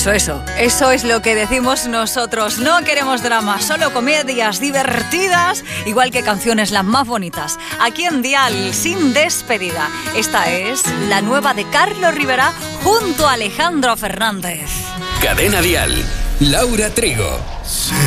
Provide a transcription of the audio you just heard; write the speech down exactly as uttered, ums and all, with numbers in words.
Eso, eso, eso es lo que decimos nosotros. No queremos drama, solo comedias divertidas, igual que canciones las más bonitas. Aquí en Dial, sin despedida. Esta es la nueva de Carlos Rivera junto a Alejandro Fernández. Cadena Dial, Laura Trigo. Sí.